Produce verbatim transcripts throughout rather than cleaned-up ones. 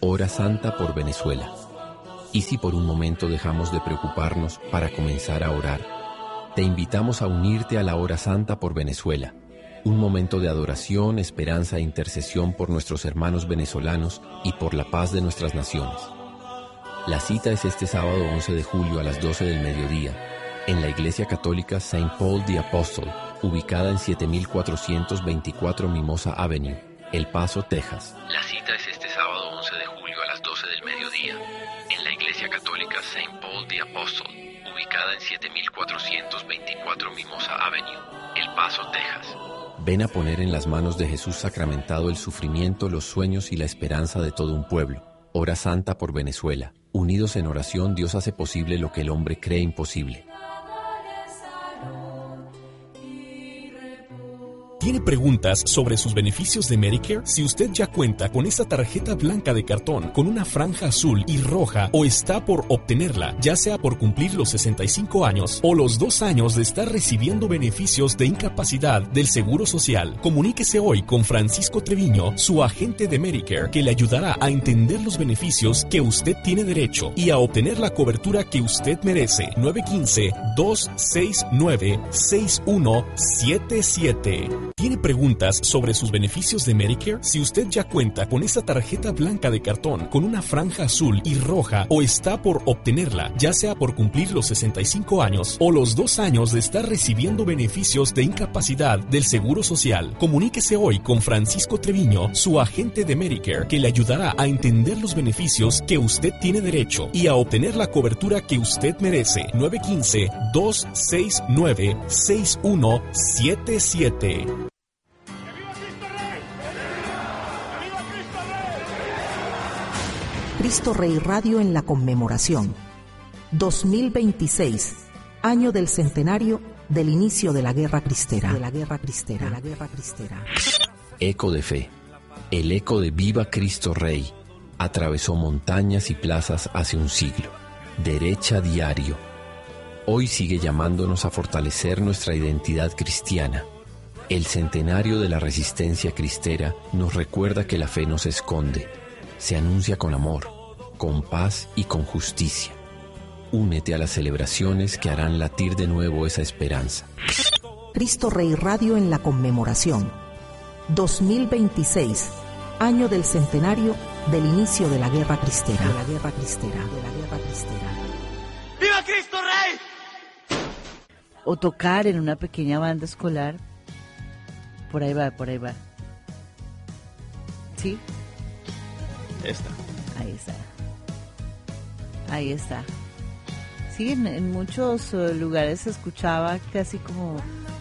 Hora Santa por Venezuela. ¿Y si por un momento dejamos de preocuparnos para comenzar a orar? Te invitamos a unirte a la Hora Santa por Venezuela, un momento de adoración, esperanza e intercesión por nuestros hermanos venezolanos y por la paz de nuestras naciones. La cita es este sábado once de julio a las doce del mediodía, en la Iglesia Católica Saint Paul the Apostle, ubicada en siete mil cuatrocientos veinticuatro Mimosa Avenue, El Paso, Texas. La cita es este sábado once de julio a las doce del mediodía, en la Iglesia Católica Saint Paul the Apostle, ubicada en siete mil cuatrocientos veinticuatro Mimosa Avenue, El Paso, Texas. Ven a poner en las manos de Jesús sacramentado el sufrimiento, los sueños y la esperanza de todo un pueblo. Hora Santa por Venezuela. Unidos en oración, Dios hace posible lo que el hombre cree imposible. ¿Tiene preguntas sobre sus beneficios de Medicare? Si usted ya cuenta con esta tarjeta blanca de cartón con una franja azul y roja o está por obtenerla, ya sea por cumplir los sesenta y cinco años o los dos años de estar recibiendo beneficios de incapacidad del Seguro Social, comuníquese hoy con Francisco Treviño, su agente de Medicare, que le ayudará a entender los beneficios que usted tiene derecho y a obtener la cobertura que usted merece. nueve uno cinco, dos seis nueve, seis uno siete siete. ¿Tiene preguntas sobre sus beneficios de Medicare? Si usted ya cuenta con esta tarjeta blanca de cartón con una franja azul y roja o está por obtenerla, ya sea por cumplir los sesenta y cinco años o los dos años de estar recibiendo beneficios de incapacidad del Seguro Social, comuníquese hoy con Francisco Treviño, su agente de Medicare, que le ayudará a entender los beneficios que usted tiene derecho y a obtener la cobertura que usted merece. nueve uno cinco, dos seis nueve, seis uno siete siete. Cristo Rey Radio en la conmemoración. dos mil veintiséis, año del centenario del inicio de la Guerra Cristera. De la Guerra Cristera. De la Guerra Cristera. Eco de fe. El eco de Viva Cristo Rey atravesó montañas y plazas hace un siglo. Derecha diario. Hoy sigue llamándonos a fortalecer nuestra identidad cristiana. El centenario de la resistencia cristera nos recuerda que la fe no se esconde, se anuncia con amor, con paz y con justicia. Únete a las celebraciones que harán latir de nuevo esa esperanza. Cristo Rey Radio en la conmemoración. dos mil veintiséis, año del centenario del inicio de la Guerra Cristera. De la Guerra Cristera. De la Guerra Cristera. ¡Viva Cristo Rey! O tocar en una pequeña banda escolar. Por ahí va, por ahí va. ¿Sí? Esta. Ahí está. Ahí está. Sí, en, en muchos uh, lugares se escuchaba casi como...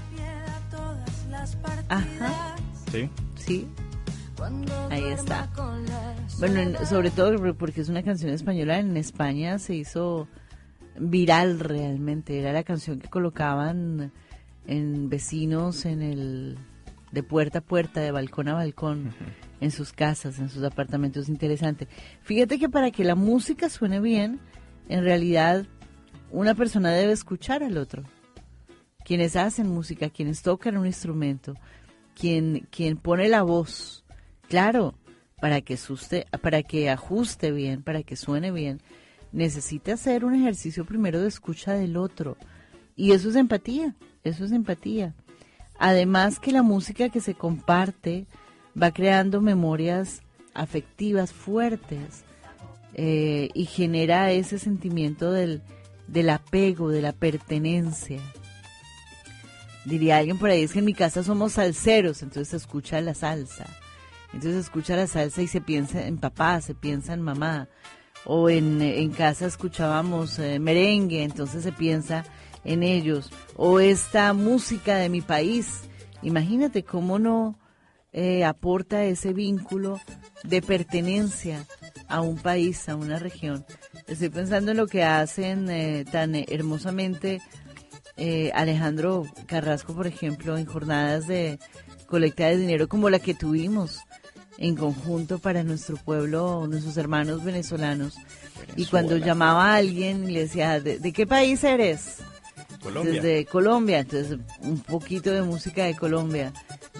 Ajá. Sí. Sí. Ahí está. Bueno, en, sobre todo porque es una canción española, en España se hizo viral realmente. Era la canción que colocaban en vecinos en el... de puerta a puerta, de balcón a balcón, uh-huh. en sus casas, en sus apartamentos. Interesante. Fíjate que para que la música suene bien, en realidad una persona debe escuchar al otro. Quienes hacen música, quienes tocan un instrumento, quien, quien pone la voz, claro, para que, asuste, para que ajuste bien, para que suene bien, necesita hacer un ejercicio primero de escucha del otro. Y eso es empatía, eso es empatía. Además que la música que se comparte va creando memorias afectivas fuertes eh, y genera ese sentimiento del, del apego, de la pertenencia. Diría alguien por ahí, es que en mi casa somos salseros, entonces se escucha la salsa. Entonces se escucha la salsa y se piensa en papá, se piensa en mamá. O en, en casa escuchábamos eh, merengue, entonces se piensa en ellos. O esta música de mi país, imagínate cómo no eh, aporta ese vínculo de pertenencia a un país, a una región. Estoy pensando en lo que hacen eh, tan hermosamente eh, Alejandro Carrasco, por ejemplo, en jornadas de colecta de dinero como la que tuvimos en conjunto para nuestro pueblo, nuestros hermanos venezolanos. Venezuela. Y cuando llamaba a alguien y le decía, ¿de, de qué país eres? Colombia. Desde Colombia, entonces un poquito de música de Colombia,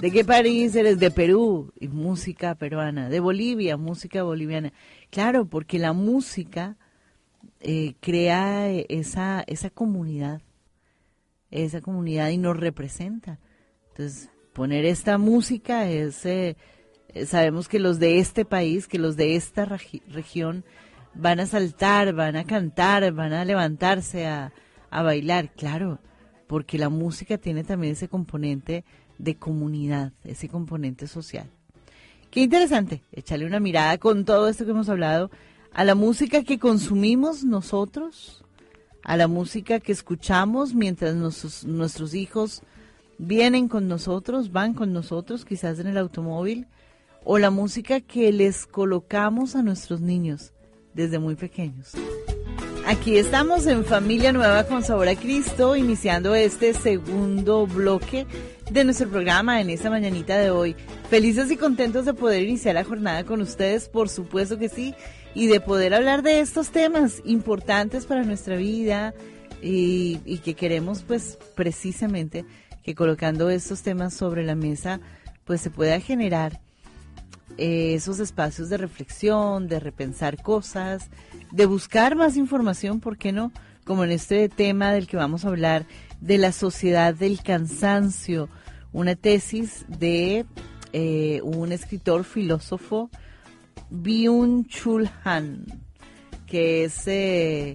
¿De qué país eres? De Perú, y música peruana. De Bolivia, música boliviana. Claro, porque la música eh, crea esa, esa comunidad, esa comunidad y nos representa. Entonces, poner esta música es, eh, sabemos que los de este país, que los de esta regi- región van a saltar, van a cantar, van a levantarse a, a bailar, claro, porque la música tiene también ese componente de comunidad, ese componente social. Qué interesante, echarle una mirada con todo esto que hemos hablado a la música que consumimos nosotros, a la música que escuchamos mientras nuestros, nuestros hijos vienen con nosotros, van con nosotros, quizás en el automóvil, o la música que les colocamos a nuestros niños desde muy pequeños. Aquí estamos en Familia Nueva con Sabor a Cristo, iniciando este segundo bloque de nuestro programa en esta mañanita de hoy. Felices y contentos de poder iniciar la jornada con ustedes, por supuesto que sí, y de poder hablar de estos temas importantes para nuestra vida y, y que queremos pues precisamente que colocando estos temas sobre la mesa pues se pueda generar eh, esos espacios de reflexión, de repensar cosas, de buscar más información, ¿por qué no? Como en este tema del que vamos a hablar, de la sociedad del cansancio, una tesis de eh, un escritor filósofo, Byung-Chul Han, que es eh,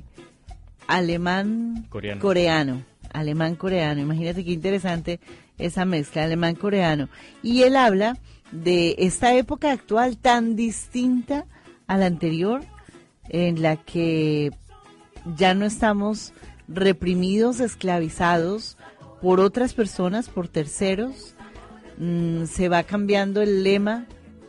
alemán Coreano. coreano, alemán coreano, imagínate qué interesante esa mezcla, alemán coreano, y él habla de esta época actual tan distinta a la anterior, en la que ya no estamos reprimidos, esclavizados por otras personas, por terceros. Mm, se va cambiando el lema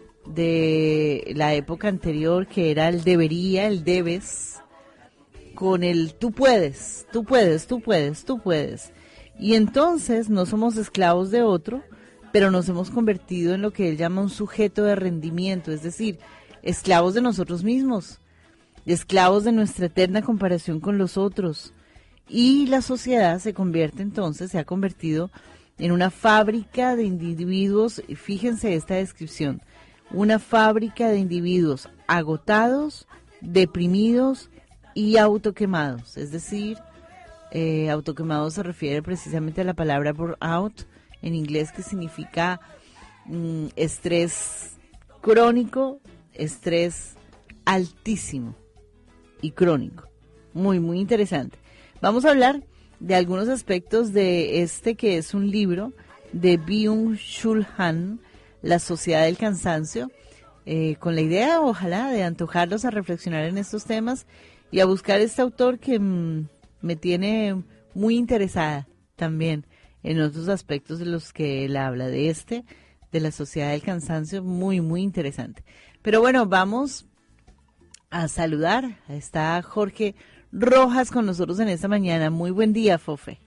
de la época anterior, que era el debería, el debes, con el tú puedes, tú puedes, tú puedes, tú puedes. Y entonces no somos esclavos de otro, pero nos hemos convertido en lo que él llama un sujeto de rendimiento, es decir, esclavos de nosotros mismos, esclavos de nuestra eterna comparación con los otros. Y la sociedad se convierte entonces, se ha convertido en una fábrica de individuos, fíjense esta descripción, una fábrica de individuos agotados, deprimidos y autoquemados. Es decir, eh, autoquemados se refiere precisamente a la palabra burnout en inglés, que significa mm, estrés crónico, estrés altísimo y crónico. Muy, muy interesante. Vamos a hablar de algunos aspectos de este que es un libro de Byung-Chul Han, La Sociedad del Cansancio, eh, con la idea, ojalá, de antojarlos a reflexionar en estos temas y a buscar este autor que mmm, me tiene muy interesada también en otros aspectos de los que él habla, de este, de la Sociedad del Cansancio, muy, muy interesante. Pero bueno, vamos a saludar. Está Jorge Rojas con nosotros en esta mañana. Muy buen día, Fofe.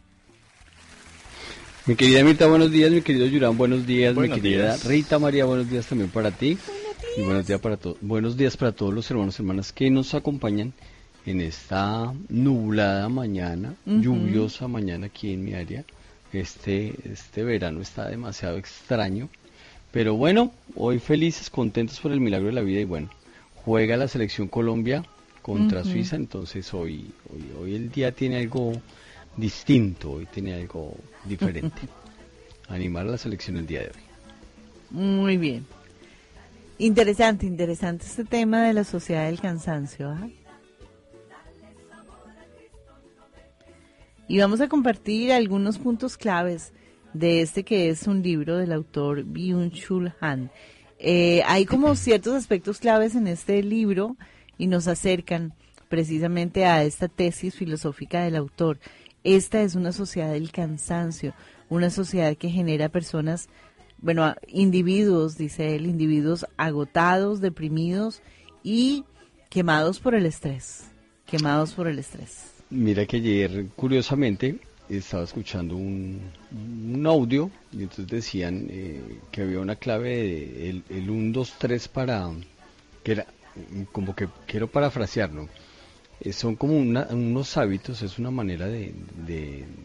Mi querida Mirta, buenos días. Mi querido Yurán, buenos días. Buenos mi querida días. Rita María, buenos días también para ti. Y buenos días para todos. Buenos días para todos los hermanos y hermanas que nos acompañan en esta nublada mañana, Uh-huh. lluviosa mañana aquí en mi área. Este, este verano está demasiado extraño. Pero bueno, hoy felices, contentos por el milagro de la vida y bueno, juega la selección Colombia contra Uh-huh. Suiza, entonces hoy, hoy, hoy el día tiene algo distinto, hoy tiene algo diferente. Animar a la selección el día de hoy. Muy bien. Interesante, interesante este tema de la sociedad del cansancio. ¿Ah? Y vamos a compartir algunos puntos claves de este que es un libro del autor Byung-Chul Han. Eh, hay como ciertos aspectos claves en este libro y nos acercan precisamente a esta tesis filosófica del autor. Esta es una sociedad del cansancio, una sociedad que genera personas, bueno, individuos, dice él, individuos agotados, deprimidos y quemados por el estrés, quemados por el estrés. Mira que ayer, curiosamente, estaba escuchando un, un audio y entonces decían eh, que había una clave de el, el uno, dos, tres para, que era, como que quiero parafrasear, ¿no? Eh, son como una, unos hábitos, es una manera de, de,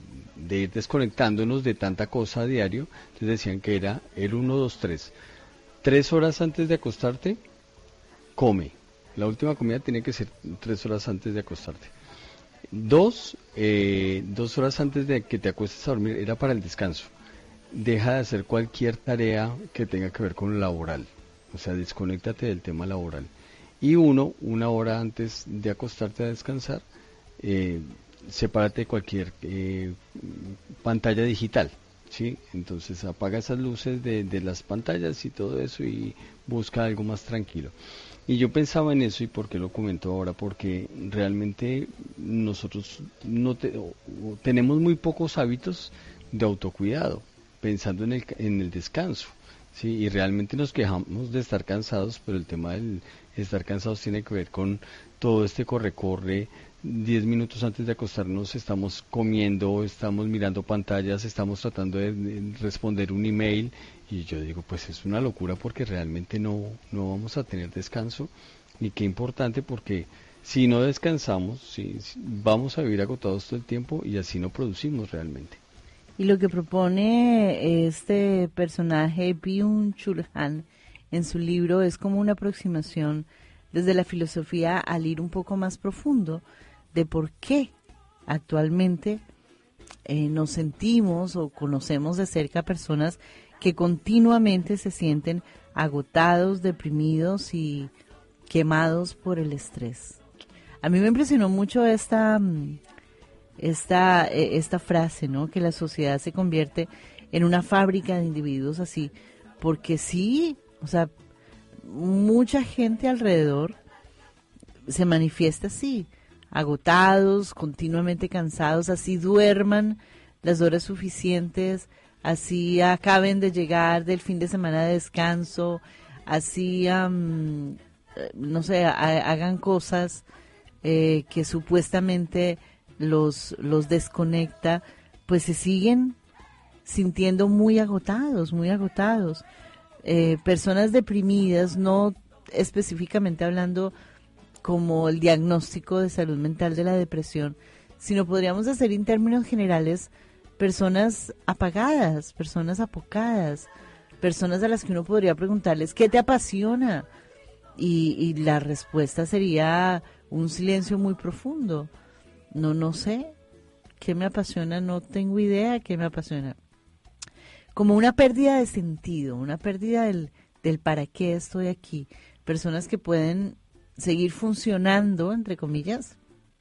de ir desconectándonos de tanta cosa a diario. Entonces decían que era el uno, dos, tres. Tres horas antes de acostarte, come. La última comida tiene que ser tres horas antes de acostarte. Dos, eh, dos horas antes de que te acuestes a dormir era para el descanso. Deja de hacer cualquier tarea que tenga que ver con lo laboral. O sea, desconéctate del tema laboral. Y uno, una hora antes de acostarte a descansar, eh, sepárate de cualquier eh, pantalla digital, ¿sí? Entonces apaga esas luces de, de las pantallas y todo eso y busca algo más tranquilo. Y yo pensaba en eso, y por qué lo comento ahora, porque realmente nosotros no te, o, o tenemos muy pocos hábitos de autocuidado, pensando en el, en el descanso, ¿sí? Y realmente nos quejamos de estar cansados, pero el tema del estar cansados tiene que ver con todo este corre-corre. Diez minutos antes de acostarnos estamos comiendo, estamos mirando pantallas, estamos tratando de, de responder un email, y yo digo, pues es una locura, porque realmente no, no vamos a tener descanso. Y qué importante, porque si no descansamos, si, si vamos a vivir agotados todo el tiempo, y así no producimos realmente. Y lo que propone este personaje, Byung-Chul Han, en su libro es como una aproximación desde la filosofía al ir un poco más profundo de por qué actualmente eh, nos sentimos o conocemos de cerca personas que continuamente se sienten agotados, deprimidos y quemados por el estrés. A mí me impresionó mucho esta, esta, esta frase, ¿no? Que la sociedad se convierte en una fábrica de individuos así, porque sí, o sea, mucha gente alrededor se manifiesta así, agotados, continuamente cansados, así duerman las horas suficientes, así acaben de llegar del fin de semana de descanso, así, um, no sé, ha, hagan cosas eh, que supuestamente los, los desconecta, pues se siguen sintiendo muy agotados, muy agotados. Eh, personas deprimidas, no específicamente hablando como el diagnóstico de salud mental de la depresión, sino podríamos decir en términos generales personas apagadas, personas apocadas, personas a las que uno podría preguntarles ¿qué te apasiona? Y, y la respuesta sería un silencio muy profundo. No, no sé qué me apasiona, no tengo idea qué me apasiona. Como una pérdida de sentido, una pérdida del, del para qué estoy aquí. Personas que pueden seguir funcionando, entre comillas,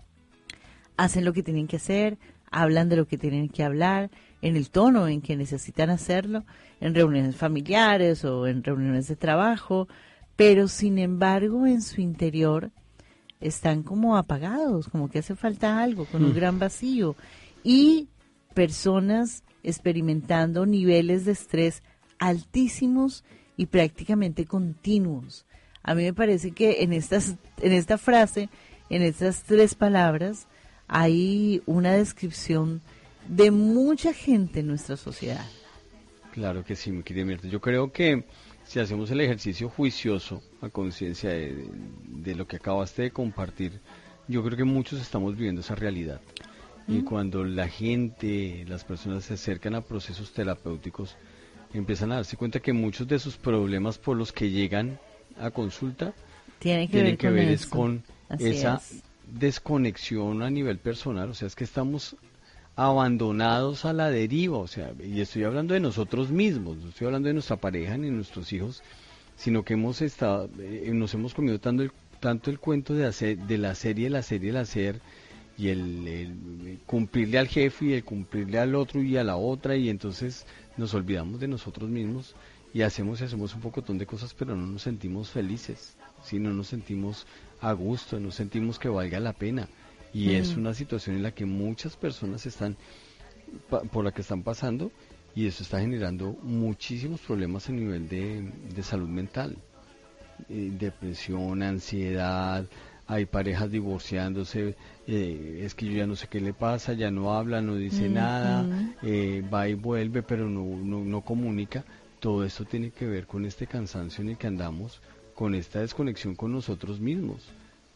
hacen lo que tienen que hacer, hablan de lo que tienen que hablar, en el tono en que necesitan hacerlo, en reuniones familiares o en reuniones de trabajo, pero sin embargo en su interior están como apagados, como que hace falta algo, con un gran vacío. Y personas experimentando niveles de estrés altísimos y prácticamente continuos. A mí me parece que en estas, en esta frase, en estas tres palabras, hay una descripción de mucha gente en nuestra sociedad. Claro que sí, mi querida Mirta. Yo creo que si hacemos el ejercicio juicioso a conciencia de, de, de lo que acabaste de compartir, yo creo que muchos estamos viviendo esa realidad. ¿Mm? Y cuando la gente, las personas se acercan a procesos terapéuticos, empiezan a darse cuenta que muchos de sus problemas por los que llegan a consulta tiene que tienen ver que con ver eso. es con Así esa es. desconexión a nivel personal. O sea, es que estamos abandonados a la deriva, o sea, y estoy hablando de nosotros mismos, no estoy hablando de nuestra pareja ni de nuestros hijos, sino que hemos estado, eh, nos hemos comido tanto el, tanto el cuento de hacer, de la serie, la serie, el hacer, y el, el cumplirle al jefe y el cumplirle al otro y a la otra, y entonces nos olvidamos de nosotros mismos y hacemos y hacemos un pocotón de cosas, pero no nos sentimos felices, ¿sí? No nos sentimos a gusto, no sentimos que valga la pena. Y mm. es una situación en la que muchas personas están, pa, por la que están pasando, y eso está generando muchísimos problemas a nivel de, de salud mental. Eh, depresión, ansiedad, hay parejas divorciándose, eh, es que yo ya no sé qué le pasa, ya no habla, no dice mm, nada, mm. Eh, va y vuelve, pero no, no, no comunica. Todo esto tiene que ver con este cansancio en el que andamos, con esta desconexión con nosotros mismos.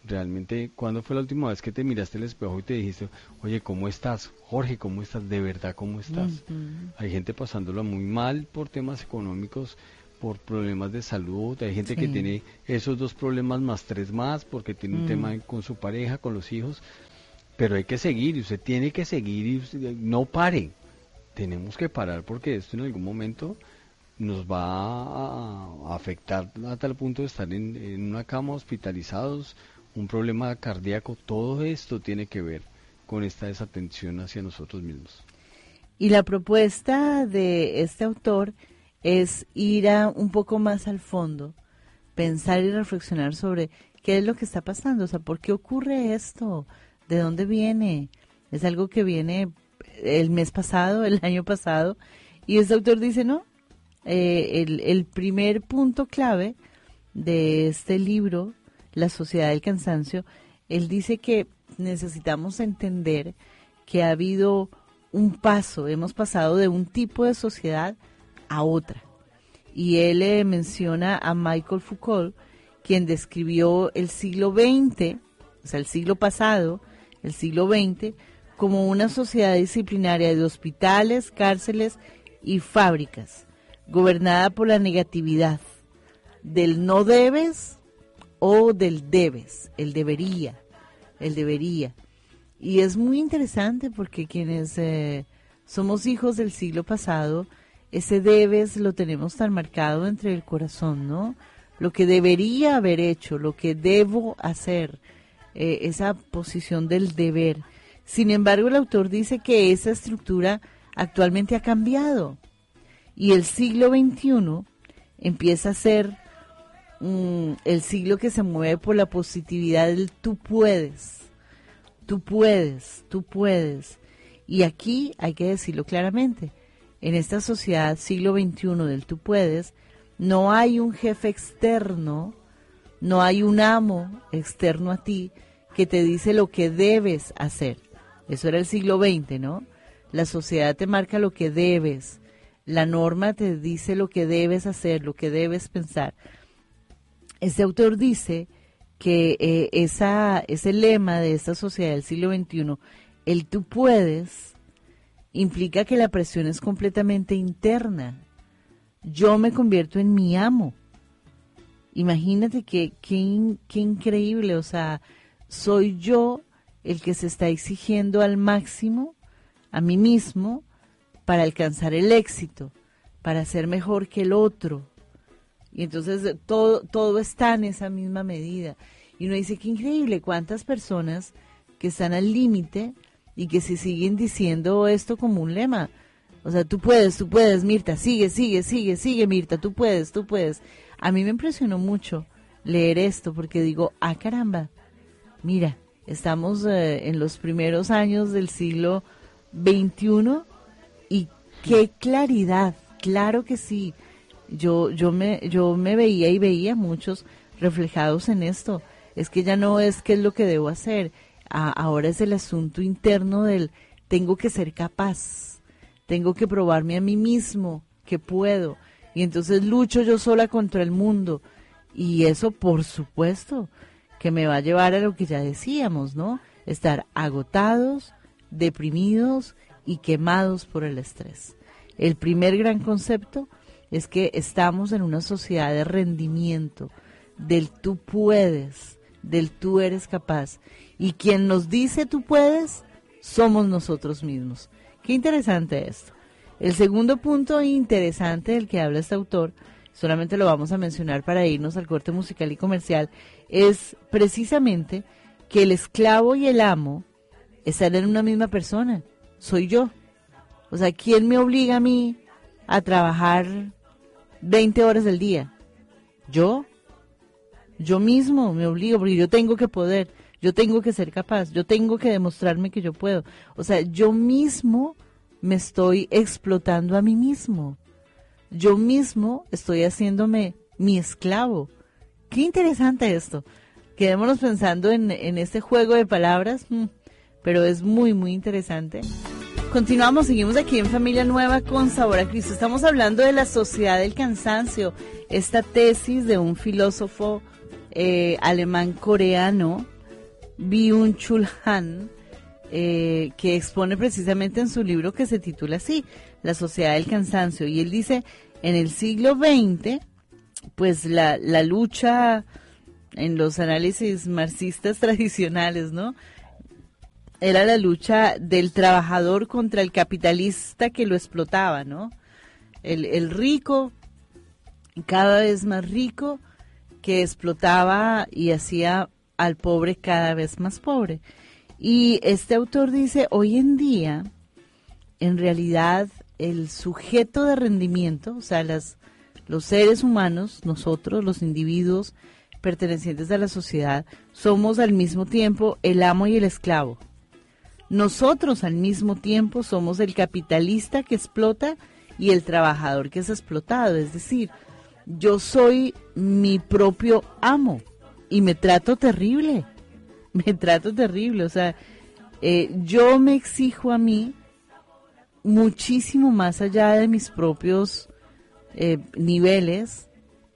Realmente, ¿cuándo fue la última vez que te miraste al espejo y te dijiste, oye, ¿cómo estás? Jorge, ¿cómo estás? De verdad, ¿cómo estás? Uh-huh. Hay gente pasándola muy mal por temas económicos, por problemas de salud, hay gente sí. que tiene esos dos problemas más tres más, porque tiene un mm. tema con su pareja, con los hijos, pero hay que seguir, y usted tiene que seguir, y usted, no pare, tenemos que parar, porque esto en algún momento nos va a, a afectar a tal punto de estar en, en una cama hospitalizados, un problema cardíaco, todo esto tiene que ver con esta desatención hacia nosotros mismos. Y la propuesta de este autor es ir a un poco más al fondo, pensar y reflexionar sobre qué es lo que está pasando, o sea, ¿por qué ocurre esto? ¿De dónde viene? Es algo que viene el mes pasado, el año pasado, y este autor dice, no, eh, el, el primer punto clave de este libro, La Sociedad del Cansancio, él dice que necesitamos entender que ha habido un paso, hemos pasado de un tipo de sociedad a otra. Y él eh, menciona a Michel Foucault, quien describió el siglo veinte, o sea, el siglo pasado, el siglo veinte, como una sociedad disciplinaria de hospitales, cárceles y fábricas, gobernada por la negatividad, del no debes o del debes, el debería, el debería. Y es muy interesante porque quienes eh, somos hijos del siglo pasado, ese debes lo tenemos tan marcado entre el corazón, ¿no? Lo que debería haber hecho, lo que debo hacer, eh, esa posición del deber. Sin embargo, el autor dice que esa estructura actualmente ha cambiado y el siglo veintiuno empieza a ser mm, el siglo que se mueve por la positividad del tú puedes, tú puedes, tú puedes. Y aquí hay que decirlo claramente, en esta sociedad siglo veintiuno del tú puedes, no hay un jefe externo, no hay un amo externo a ti que te dice lo que debes hacer. Eso era el siglo veinte, ¿no? La sociedad te marca lo que debes, la norma te dice lo que debes hacer, lo que debes pensar. Este autor dice que eh, esa, ese lema de esta sociedad del siglo veintiuno, el tú puedes, implica que la presión es completamente interna. Yo me convierto en mi amo. Imagínate que, que, que increíble, o sea, soy yo el que se está exigiendo al máximo a mí mismo para alcanzar el éxito, para ser mejor que el otro. Y entonces todo, todo está en esa misma medida. Y uno dice, qué increíble, cuántas personas que están al límite y que se siguen diciendo esto como un lema. O sea, tú puedes, tú puedes, Mirta, sigue, sigue, sigue, sigue, Mirta, tú puedes, tú puedes. A mí me impresionó mucho leer esto porque digo, ah, caramba, mira, estamos eh, en los primeros años del siglo veintiuno y qué claridad, claro que sí. Yo, yo me, yo me veía y veía muchos reflejados en esto. Es que ya no es qué es lo que debo hacer, a, ahora es el asunto interno del tengo que ser capaz, tengo que probarme a mí mismo que puedo, y entonces lucho yo sola contra el mundo, y eso por supuesto que me va a llevar a lo que ya decíamos, ¿no? Estar agotados, deprimidos y quemados por el estrés. El primer gran concepto es que estamos en una sociedad de rendimiento, del tú puedes, del tú eres capaz. Y quien nos dice tú puedes, somos nosotros mismos. Qué interesante esto. El segundo punto interesante del que habla este autor, solamente lo vamos a mencionar para irnos al corte musical y comercial, es precisamente que el esclavo y el amo están en una misma persona. Soy yo. O sea, ¿quién me obliga a mí a trabajar veinte horas del día? ¿Yo? Yo mismo me obligo, porque yo tengo que poder, yo tengo que ser capaz, yo tengo que demostrarme que yo puedo. O sea, yo mismo me estoy explotando a mí mismo. Yo mismo estoy haciéndome mi esclavo. Qué interesante esto. Quedémonos pensando en, en este juego de palabras, pero es muy, muy interesante. Continuamos, seguimos aquí en Familia Nueva con Sabor a Cristo. Estamos hablando de la sociedad del cansancio, esta tesis de un filósofo eh, alemán coreano Byung-Chul Han, eh, que expone precisamente en su libro que se titula así, La sociedad del cansancio, y él dice, en el siglo veinte, pues la, la lucha en los análisis marxistas tradicionales, ¿no?, era la lucha del trabajador contra el capitalista que lo explotaba, ¿no? El, el rico, cada vez más rico, que explotaba y hacía al pobre cada vez más pobre. Y este autor dice, hoy en día, en realidad, el sujeto de rendimiento, o sea, las, los seres humanos, nosotros, los individuos pertenecientes a la sociedad, somos al mismo tiempo el amo y el esclavo. Nosotros al mismo tiempo somos el capitalista que explota y el trabajador que es explotado. Es decir, yo soy mi propio amo y me trato terrible, me trato terrible. O sea, eh, yo me exijo a mí muchísimo más allá de mis propios eh, niveles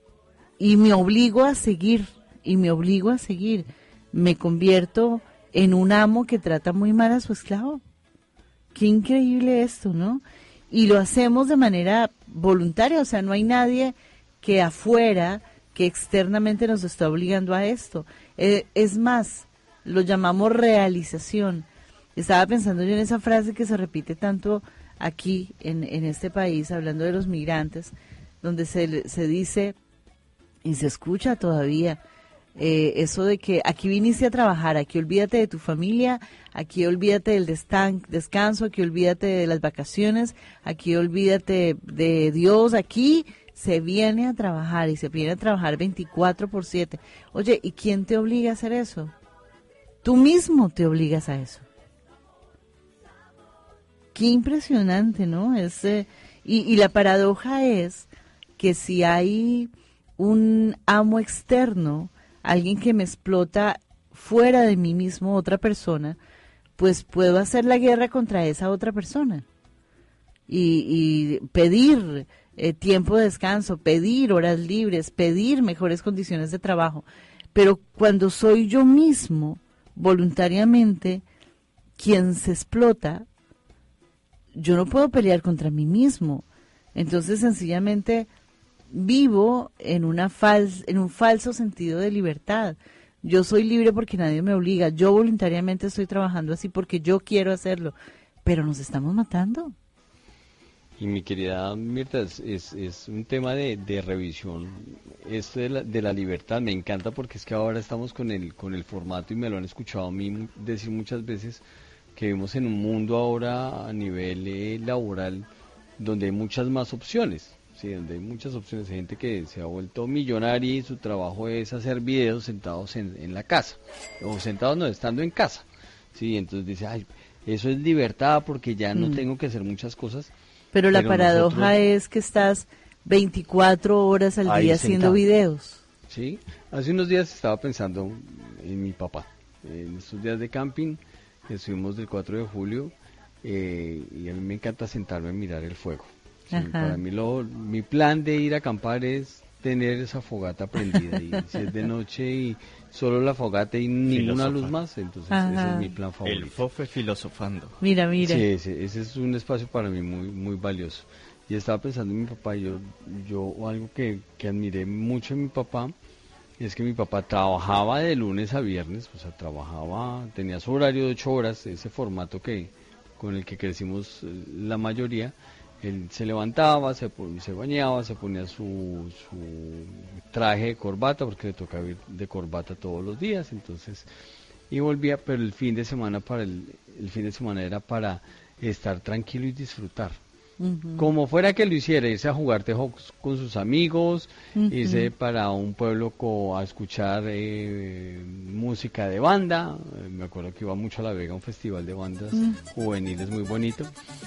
y me obligo a seguir, y me obligo a seguir. Me convierto en un amo que trata muy mal a su esclavo. Qué increíble esto, ¿no? Y lo hacemos de manera voluntaria, o sea, no hay nadie que afuera, que externamente nos está obligando a esto. Eh, es más, lo llamamos realización. Estaba pensando yo en esa frase que se repite tanto aquí en, en este país, hablando de los migrantes, donde se, se dice, y se escucha todavía, Eh, eso de que aquí viniste a trabajar, aquí olvídate de tu familia, aquí olvídate del destan- descanso, aquí olvídate de las vacaciones, aquí olvídate de Dios, aquí se viene a trabajar y se viene a trabajar veinticuatro por siete. Oye, ¿y quién te obliga a hacer eso? Tú mismo te obligas a eso. Qué impresionante, ¿no? Es, eh, y, y la paradoja es que si hay un amo externo, alguien que me explota fuera de mí mismo, otra persona, pues puedo hacer la guerra contra esa otra persona y, y pedir eh, tiempo de descanso, pedir horas libres, pedir mejores condiciones de trabajo. Pero cuando soy yo mismo, voluntariamente, quien se explota, yo no puedo pelear contra mí mismo. Entonces, sencillamente vivo en una fal- en un falso sentido de libertad. Yo soy libre porque nadie me obliga. Yo voluntariamente estoy trabajando así porque yo quiero hacerlo. Pero nos estamos matando. Y mi querida Mirta, es, es, es un tema de, de revisión. Esto de la, de la libertad me encanta porque es que ahora estamos con el, con el formato, y me lo han escuchado a mí decir muchas veces, que vivimos en un mundo ahora a nivel eh, laboral donde hay muchas más opciones. Sí, donde hay muchas opciones, hay gente que se ha vuelto millonaria y su trabajo es hacer videos sentados en, en la casa, o sentados no, estando en casa, sí, entonces dice, ay, eso es libertad porque ya no mm. tengo que hacer muchas cosas. Pero la pero paradoja nosotros, es que estás veinticuatro horas al día haciendo sentado. videos. Sí, hace unos días estaba pensando en mi papá, en estos días de camping, que estuvimos del cuatro de julio, eh, y a mí me encanta sentarme a mirar el fuego. Sí, para mí lo, mi plan de ir a acampar es tener esa fogata prendida, y si es de noche y solo la fogata y ninguna Filosofa. luz más, entonces Ajá. ese es mi plan favorito. El fofe filosofando. Mira, mira. Sí, ese, ese es un espacio para mí muy muy valioso. Y estaba pensando en mi papá, y yo, yo algo que, que admiré mucho en mi papá, es que mi papá trabajaba de lunes a viernes, o sea, trabajaba, tenía su horario de ocho horas, ese formato que con el que crecimos la mayoría. Él se levantaba, se, se bañaba, se ponía su, su traje de corbata, porque le tocaba ir de corbata todos los días, entonces, y volvía, pero el fin de semana para el, el fin de semana era para estar tranquilo y disfrutar. Uh-huh. Como fuera que lo hiciera, irse a jugar tejocs con sus amigos, uh-huh. irse para un pueblo co- a escuchar eh, música de banda. Eh, me acuerdo que iba mucho a La Vega, un festival de bandas uh-huh. juveniles muy bonito.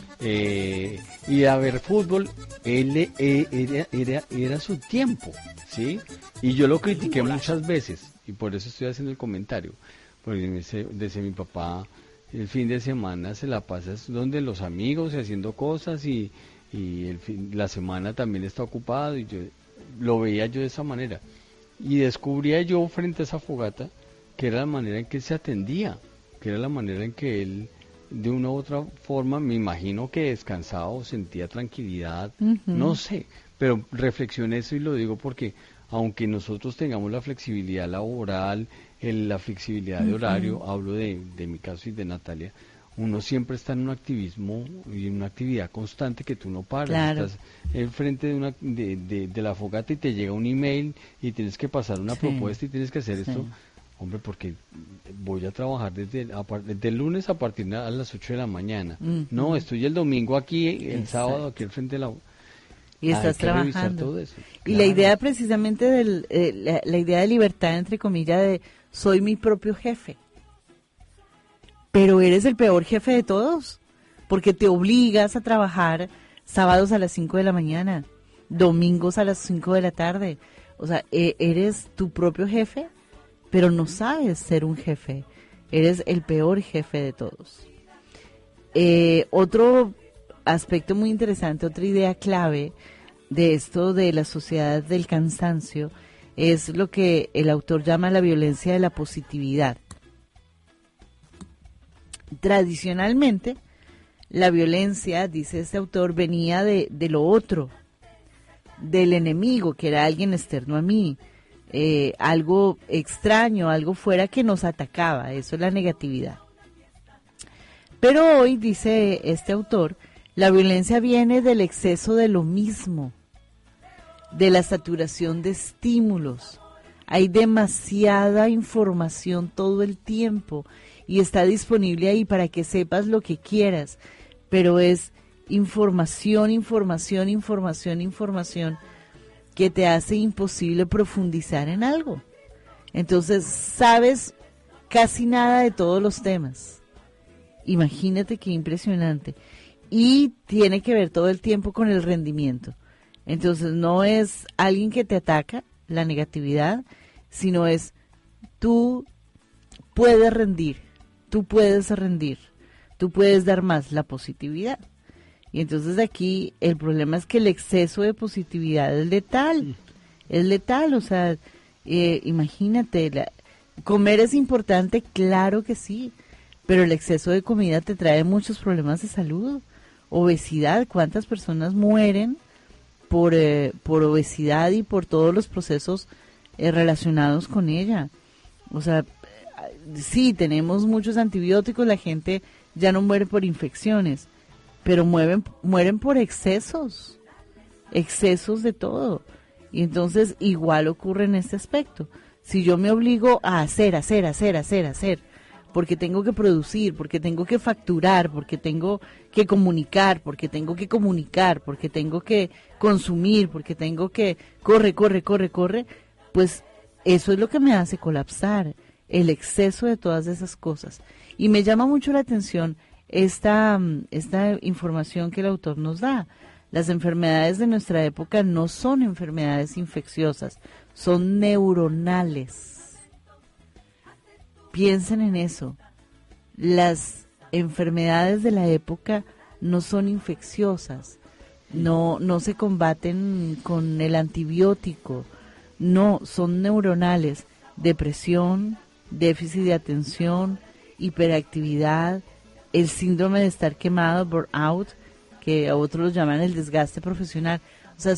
Eh, ir a ver fútbol, él eh, era, era, era su tiempo, ¿sí? Y yo lo critiqué muchas veces, y por eso estoy haciendo el comentario, porque dice, dice mi papá, el fin de semana se la pasa donde los amigos y haciendo cosas, y, y el fin, la semana también está ocupado, y yo lo veía yo de esa manera, y descubría yo frente a esa fogata que era la manera en que se atendía, que era la manera en que él, de una u otra forma, me imagino que descansaba o sentía tranquilidad, uh-huh. no sé, pero reflexioné eso y lo digo porque aunque nosotros tengamos la flexibilidad laboral, el, la flexibilidad de horario, uh-huh. hablo de, de mi caso y de Natalia, uno siempre está en un activismo y en una actividad constante que tú no paras. Claro. Estás enfrente de, una, de, de, de la fogata y te llega un email y tienes que pasar una sí. propuesta y tienes que hacer sí. esto. Hombre, porque voy a trabajar desde, a, desde el lunes a partir de a las ocho de la mañana. Uh-huh. No, estoy el domingo aquí, el Exacto. sábado aquí al frente de la... Y estás trabajando. Todo eso. Y claro. la idea precisamente, del, eh, la, la idea de libertad, entre comillas, de soy mi propio jefe. Pero eres el peor jefe de todos, porque te obligas a trabajar sábados a las cinco de la mañana, domingos a las cinco de la tarde. O sea, e- eres tu propio jefe, pero no sabes ser un jefe. Eres el peor jefe de todos. Eh, otro aspecto muy interesante, otra idea clave de esto de la sociedad del cansancio, es lo que el autor llama la violencia de la positividad. Tradicionalmente, la violencia, dice este autor, venía de, de lo otro, del enemigo, que era alguien externo a mí, eh, algo extraño, algo fuera que nos atacaba. Eso es la negatividad. Pero hoy, dice este autor, la violencia viene del exceso de lo mismo, de la saturación de estímulos. Hay demasiada información todo el tiempo y está disponible ahí para que sepas lo que quieras, pero es información, información, información, información que te hace imposible profundizar en algo. Entonces, sabes casi nada de todos los temas. Imagínate qué impresionante. Y tiene que ver todo el tiempo con el rendimiento. Entonces, no es alguien que te ataca, la negatividad, sino es tú puedes rendir, tú puedes rendir, tú puedes dar más, la positividad. Y entonces aquí el problema es que el exceso de positividad es letal, es letal, o sea, eh, imagínate, la, comer es importante, claro que sí, pero el exceso de comida te trae muchos problemas de salud, obesidad, ¿cuántas personas mueren por, eh, por obesidad y por todos los procesos eh, relacionados con ella? O sea, sí, tenemos muchos antibióticos, la gente ya no muere por infecciones, pero mueren, mueren por excesos, excesos de todo. Y entonces igual ocurre en este aspecto. Si yo me obligo a hacer, hacer, hacer, hacer, hacer, porque tengo que producir, porque tengo que facturar, porque tengo que comunicar, porque tengo que comunicar, porque tengo que consumir, porque tengo que corre, corre, corre, corre, pues eso es lo que me hace colapsar, el exceso de todas esas cosas. Y me llama mucho la atención esta, esta información que el autor nos da. Las enfermedades de nuestra época no son enfermedades infecciosas, son neuronales. Piensen en eso. Las enfermedades de la época no son infecciosas, no, no se combaten con el antibiótico, no, son neuronales. Depresión, déficit de atención, hiperactividad, el síndrome de estar quemado, burnout, que a otros lo llaman el desgaste profesional. O sea,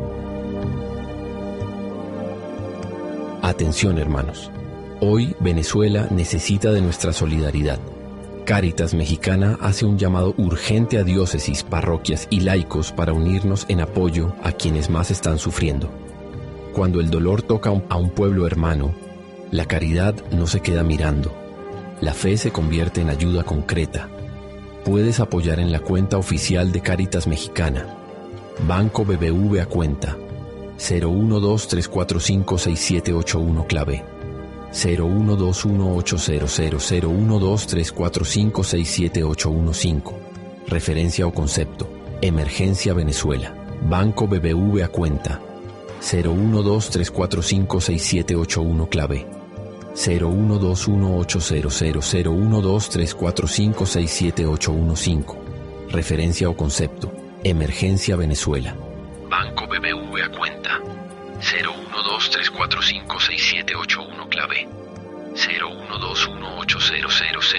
atención, hermanos. Hoy Venezuela necesita de nuestra solidaridad. Cáritas Mexicana hace un llamado urgente a diócesis, parroquias y laicos para unirnos en apoyo a quienes más están sufriendo. Cuando el dolor toca a un pueblo hermano, la caridad no se queda mirando. La fe se convierte en ayuda concreta. Puedes apoyar en la cuenta oficial de Cáritas Mexicana. Banco B B V a cuenta cero uno dos tres cuatro cinco seis siete ocho uno clave cero uno dos uno ocho cero cero cero uno dos tres cuatro cinco seis siete ocho uno cinco. Referencia o concepto: Emergencia Venezuela. Banco B B V a cuenta cero uno dos tres cuatro cinco seis siete ocho uno clave cero uno dos uno ocho cero cero cero uno dos tres cuatro cinco seis siete ocho uno cinco. Referencia o concepto: Emergencia Venezuela. Banco B B V a cuenta cero uno dos tres cuatro cinco seis siete ocho uno clave cero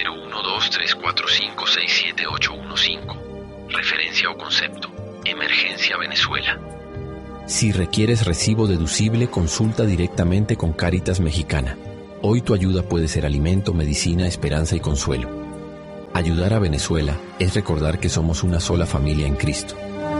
cero uno dos tres cuatro cinco seis siete ocho uno cinco. Referencia o concepto. Emergencia Venezuela. Si requieres recibo deducible, consulta directamente con Cáritas Mexicana. Hoy tu ayuda puede ser alimento, medicina, esperanza y consuelo. Ayudar a Venezuela es recordar que somos una sola familia en Cristo.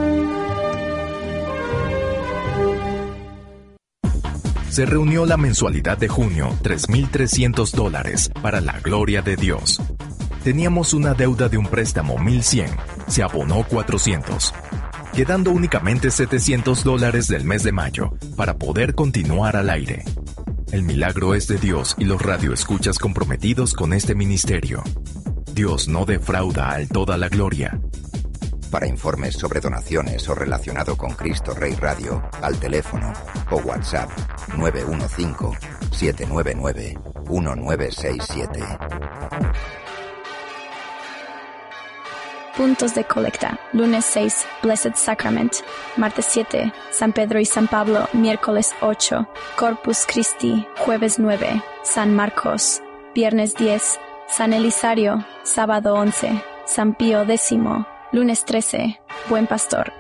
Se reunió la mensualidad de junio, tres mil trescientos dólares, para la gloria de Dios. Teníamos una deuda de un préstamo mil cien, se abonó cuatrocientos, quedando únicamente setecientos dólares del mes de mayo para poder continuar al aire. El milagro es de Dios y los radioescuchas comprometidos con este ministerio. Dios no defrauda al toda la gloria. Para informes sobre donaciones o relacionado con Cristo Rey Radio, al teléfono o WhatsApp nueve uno cinco, siete nueve nueve, uno nueve seis siete. Puntos de colecta. Lunes seis, Blessed Sacrament. Martes siete, San Pedro y San Pablo. Miércoles ocho, Corpus Christi. Jueves nueve, San Marcos. Viernes diez, San Elisario. Sábado once, San Pío X. Lunes trece, Buen Pastor.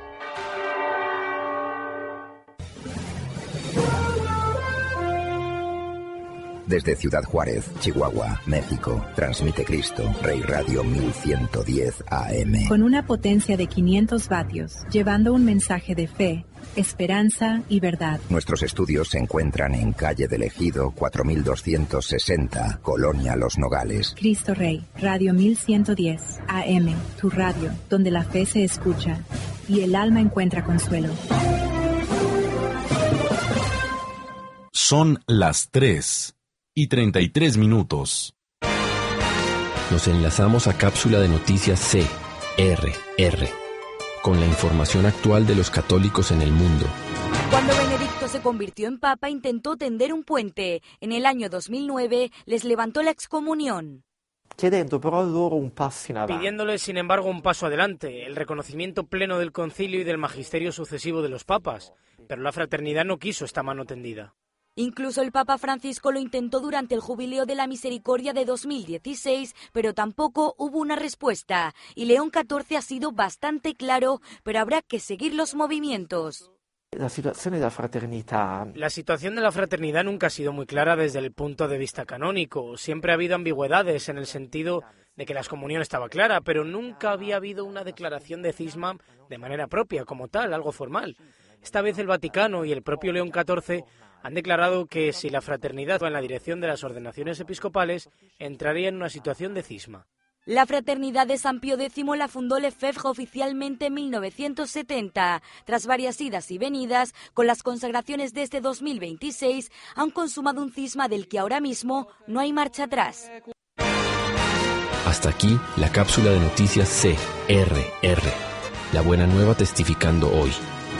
Desde Ciudad Juárez, Chihuahua, México, transmite Cristo Rey Radio mil ciento diez A M. Con una potencia de quinientos vatios, llevando un mensaje de fe, esperanza y verdad. Nuestros estudios se encuentran en calle del Ejido cuatro mil doscientos sesenta, Colonia Los Nogales. Cristo Rey, Radio mil ciento diez A M, tu radio, donde la fe se escucha y el alma encuentra consuelo. Son las tres y treinta y tres minutos. Nos enlazamos a cápsula de noticias C R R con la información actual de los católicos en el mundo. Cuando Benedicto se convirtió en papa, intentó tender un puente. En el año dos mil nueve les levantó la excomunión. Pidiéndoles, sin embargo, un paso adelante, el reconocimiento pleno del concilio y del magisterio sucesivo de los papas. Pero la fraternidad no quiso esta mano tendida. Incluso el Papa Francisco lo intentó durante el Jubileo de la Misericordia de dos mil dieciséis, pero tampoco hubo una respuesta. Y León catorce ha sido bastante claro, pero habrá que seguir los movimientos. La situación de la fraternidad. La situación de la fraternidad nunca ha sido muy clara desde el punto de vista canónico. Siempre ha habido ambigüedades en el sentido de que la excomunión estaba clara, pero nunca había habido una declaración de cisma de manera propia, como tal, algo formal. Esta vez el Vaticano y el propio León catorce han declarado que si la fraternidad va en la dirección de las ordenaciones episcopales, entraría en una situación de cisma. La fraternidad de San Pío X la fundó Lefebvre oficialmente en mil novecientos setenta. Tras varias idas y venidas, con las consagraciones de este dos mil veintiséis, han consumado un cisma del que ahora mismo no hay marcha atrás. Hasta aquí la cápsula de noticias C R R. La buena nueva testificando hoy.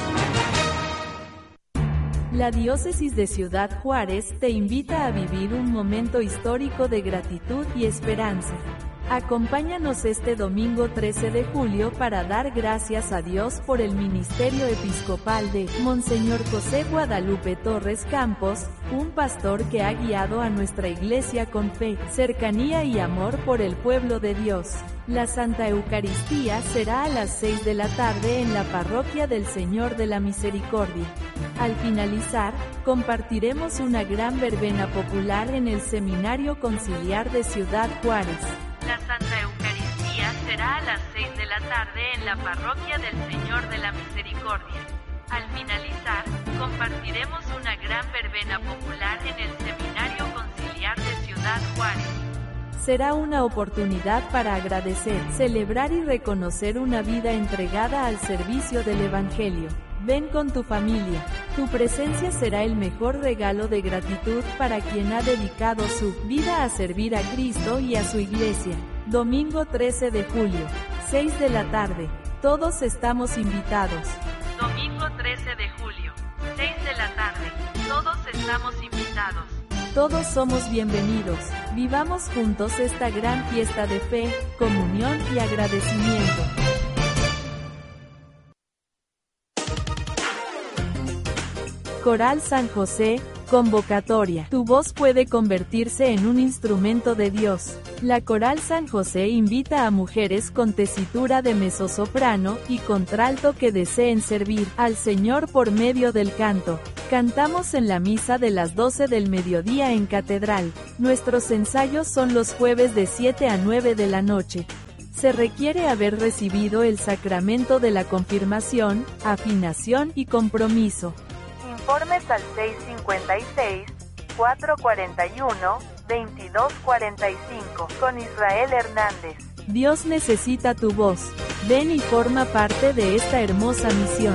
La Diócesis de Ciudad Juárez te invita a vivir un momento histórico de gratitud y esperanza. Acompáñanos este domingo trece de julio para dar gracias a Dios por el ministerio episcopal de Monseñor José Guadalupe Torres Campos, un pastor que ha guiado a nuestra iglesia con fe, cercanía y amor por el pueblo de Dios. La Santa Eucaristía será a las seis de la tarde en la Parroquia del Señor de la Misericordia. Al finalizar, compartiremos una gran verbena popular en el Seminario Conciliar de Ciudad Juárez. La Santa Eucaristía será a las seis de la tarde en la Parroquia del Señor de la Misericordia. Al finalizar, compartiremos una gran verbena popular en el Seminario Conciliar de Ciudad Juárez. Será una oportunidad para agradecer, celebrar y reconocer una vida entregada al servicio del Evangelio. Ven con tu familia. Tu presencia será el mejor regalo de gratitud para quien ha dedicado su vida a servir a Cristo y a su iglesia. Domingo trece de julio, seis de la tarde. Todos estamos invitados. Domingo trece de julio, seis de la tarde. Todos estamos invitados. Todos somos bienvenidos. Vivamos juntos esta gran fiesta de fe, comunión y agradecimiento. Coral San José, Convocatoria. Tu voz puede convertirse en un instrumento de Dios. La Coral San José invita a mujeres con tesitura de mezzosoprano y contralto que deseen servir al Señor por medio del canto. Cantamos en la misa de las doce del mediodía en Catedral. Nuestros ensayos son los jueves de siete a nueve de la noche. Se requiere haber recibido el sacramento de la confirmación, afinación y compromiso. Informes al seis cincuenta y seis, cuatrocientos cuarenta y uno, veintidós cuarenta y cinco con Israel Hernández. Dios necesita tu voz. Ven y forma parte de esta hermosa misión.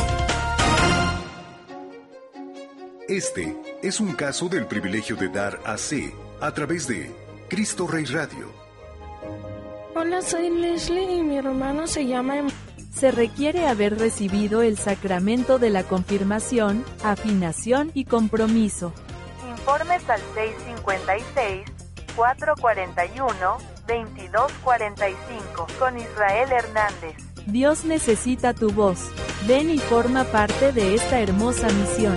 Este es un caso del privilegio de dar a C a través de Cristo Rey Radio. Hola, soy Leslie y mi hermano se llama... Se requiere haber recibido el sacramento de la confirmación, afinación y compromiso. Informes al seis cincuenta y seis, cuatrocientos cuarenta y uno, veintidós cuarenta y cinco con Israel Hernández. Dios necesita tu voz. Ven y forma parte de esta hermosa misión.